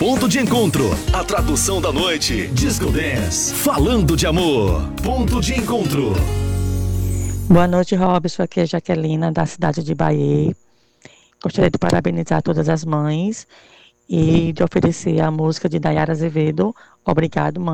Ponto de encontro, a tradução da noite, Disco Dance, falando de amor. Ponto de encontro. Boa noite, Robson. Aqui é Jaquelina, da cidade de Bahia. Gostaria de parabenizar todas as mães e de oferecer a música de Dayara Azevedo. Obrigado, mãe.